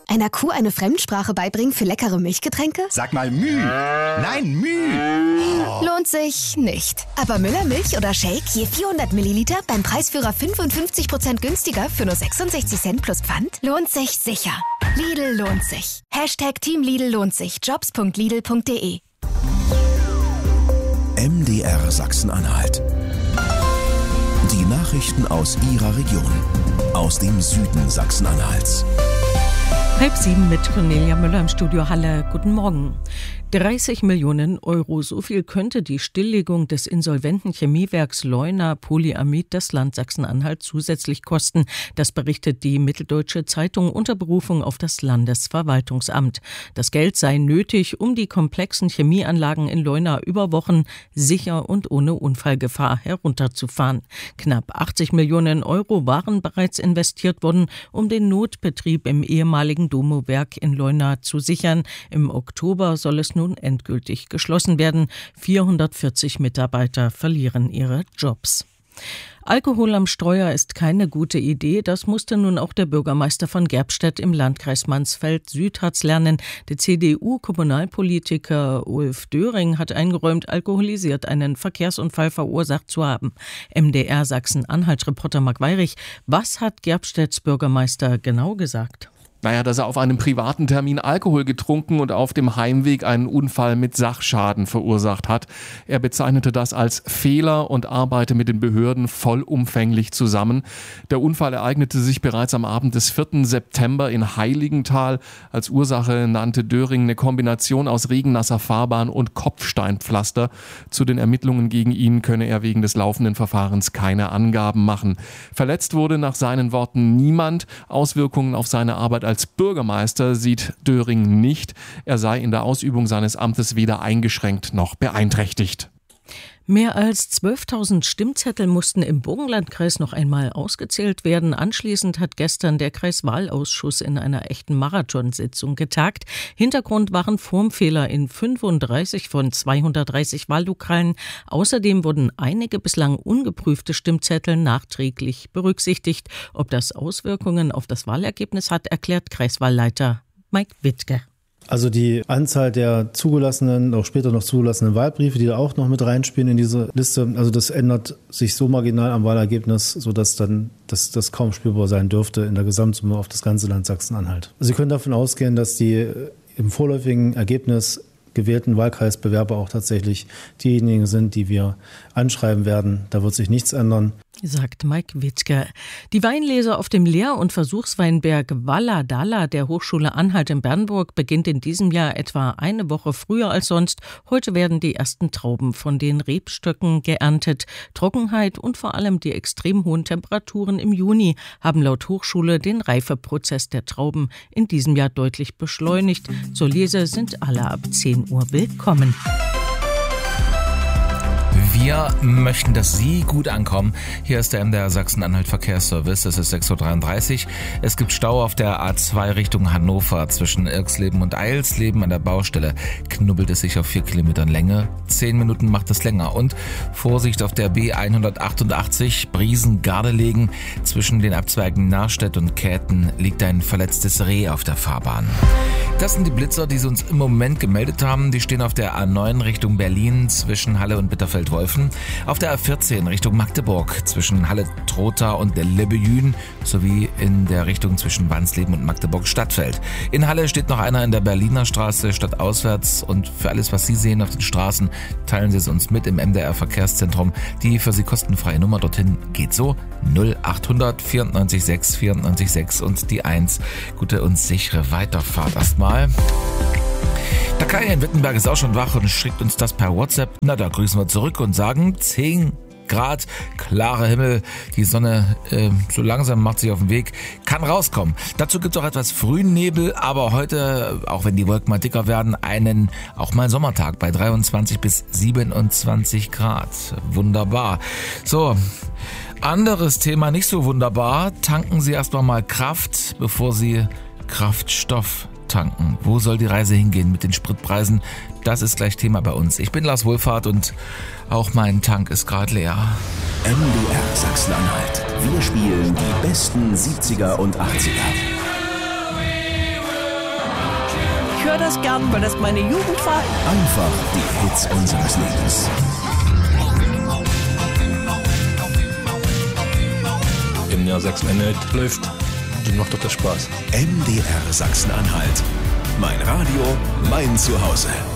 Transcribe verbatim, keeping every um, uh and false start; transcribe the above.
Einer Kuh eine Fremdsprache beibringen für leckere Milchgetränke? Sag mal Müh. Nein, Müh. Oh. Lohnt sich nicht. Aber Müller Milch oder Shake je vierhundert Milliliter beim Preisführer fünfundfünfzig Prozent günstiger für nur sechsundsechzig Cent plus Pfand? Lohnt sich sicher. Lidl lohnt sich. Hashtag Team Lidl lohnt sich. jobs punkt lidl punkt de. M D R Sachsen-Anhalt. Die Nachrichten aus Ihrer Region. Aus dem Süden Sachsen-Anhalts. Halb sieben mit Cornelia Müller im Studio Halle. Guten Morgen. dreißig Millionen Euro, so viel könnte die Stilllegung des insolventen Chemiewerks Leuna Polyamid das Land Sachsen-Anhalt zusätzlich kosten. Das berichtet die Mitteldeutsche Zeitung unter Berufung auf das Landesverwaltungsamt. Das Geld sei nötig, um die komplexen Chemieanlagen in Leuna über Wochen sicher und ohne Unfallgefahr herunterzufahren. Knapp achtzig Millionen Euro waren bereits investiert worden, um den Notbetrieb im ehemaligen Domo-Werk in Leuna zu sichern. Im Oktober soll es nun endgültig geschlossen werden. vierhundertvierzig Mitarbeiter verlieren ihre Jobs. Alkohol am Steuer ist keine gute Idee. Das musste nun auch der Bürgermeister von Gerbstedt im Landkreis Mansfeld-Südharz lernen. Der C D U-Kommunalpolitiker Ulf Döring hat eingeräumt, alkoholisiert einen Verkehrsunfall verursacht zu haben. M D R Sachsen-Anhalt-Reporter Marc Weyrich, was hat Gerbstedts Bürgermeister genau gesagt? Naja, dass er auf einem privaten Termin Alkohol getrunken und auf dem Heimweg einen Unfall mit Sachschaden verursacht hat. Er bezeichnete das als Fehler und arbeite mit den Behörden vollumfänglich zusammen. Der Unfall ereignete sich bereits am Abend des vierten September in Heiligenthal. Als Ursache nannte Döring eine Kombination aus regennasser Fahrbahn und Kopfsteinpflaster. Zu den Ermittlungen gegen ihn könne er wegen des laufenden Verfahrens keine Angaben machen. Verletzt wurde nach seinen Worten niemand. Auswirkungen auf seine Arbeit als Als Bürgermeister sieht Döring nicht. Er sei in der Ausübung seines Amtes weder eingeschränkt noch beeinträchtigt. Mehr als zwölftausend Stimmzettel mussten im Burgenlandkreis noch einmal ausgezählt werden. Anschließend hat gestern der Kreiswahlausschuss in einer echten Marathonsitzung getagt. Hintergrund waren Formfehler in fünfunddreißig von zweihundertdreißig Wahllokalen. Außerdem wurden einige bislang ungeprüfte Stimmzettel nachträglich berücksichtigt. Ob das Auswirkungen auf das Wahlergebnis hat, erklärt Kreiswahlleiter Mike Wittke. Also die Anzahl der zugelassenen, auch später noch zugelassenen Wahlbriefe, die da auch noch mit reinspielen in diese Liste, also das ändert sich so marginal am Wahlergebnis, sodass dann dass das kaum spürbar sein dürfte in der Gesamtsumme auf das ganze Land Sachsen-Anhalt. Sie können davon ausgehen, dass die im vorläufigen Ergebnis gewählten Wahlkreisbewerber auch tatsächlich diejenigen sind, die wir anschreiben werden. Da wird sich nichts ändern. Sagt Mike Wittke. Die Weinlese auf dem Lehr- und Versuchsweinberg Walla-Dalla der Hochschule Anhalt in Bernburg beginnt in diesem Jahr etwa eine Woche früher als sonst. Heute werden die ersten Trauben von den Rebstöcken geerntet. Trockenheit und vor allem die extrem hohen Temperaturen im Juni haben laut Hochschule den Reifeprozess der Trauben in diesem Jahr deutlich beschleunigt. Zur Lese sind alle ab zehn Uhr willkommen. Wir möchten, dass Sie gut ankommen. Hier ist der M D R Sachsen-Anhalt Verkehrsservice. Es ist sechs Uhr dreiunddreißig. Es gibt Stau auf der A zwei Richtung Hannover zwischen Irxleben und Eilsleben. An der Baustelle knubbelt es sich auf vier Kilometern Länge. Zehn Minuten macht es länger. Und Vorsicht auf der B hundertachtundachtzig Briesen-Gardelegen. Zwischen den Abzweigen Narstedt und Käthen liegt ein verletztes Reh auf der Fahrbahn. Das sind die Blitzer, die sie uns im Moment gemeldet haben. Die stehen auf der A neun Richtung Berlin zwischen Halle und Bitterfeld-Wolfen. Auf der A vierzehn Richtung Magdeburg zwischen Halle-Trotha und Lebbejün sowie in der Richtung zwischen Wansleben und Magdeburg-Stadtfeld. In Halle steht noch einer in der Berliner Straße stadtauswärts und für alles, was Sie sehen auf den Straßen, teilen Sie es uns mit im M D R Verkehrszentrum. Die für Sie kostenfreie Nummer dorthin geht so: null achthundert vierundneunzig sechs vierundneunzig sechs und die eins. Gute und sichere Weiterfahrt erstmal. Der Kai in Wittenberg ist auch schon wach und schickt uns das per WhatsApp. Na, da grüßen wir zurück und sagen zehn Grad, klarer Himmel, die Sonne äh, so langsam macht sich auf den Weg, kann rauskommen. Dazu gibt es auch etwas Frühnebel, aber heute, auch wenn die Wolken mal dicker werden, einen auch mal Sommertag bei dreiundzwanzig bis siebenundzwanzig Grad. Wunderbar. So, anderes Thema, nicht so wunderbar. Tanken Sie erstmal mal Kraft, bevor Sie Kraftstoff tanken. Wo soll die Reise hingehen mit den Spritpreisen? Das ist gleich Thema bei uns. Ich bin Lars Wohlfahrt und auch mein Tank ist gerade leer. M D R Sachsen-Anhalt. Wir spielen die besten siebziger und achtziger. höre das gern, weil das meine Jugend war. Einfach die Hits unseres Lebens. Wenn ja Sachsen-Anhalt läuft, dann macht doch das Spaß. M D R Sachsen-Anhalt. Mein Radio, mein Zuhause.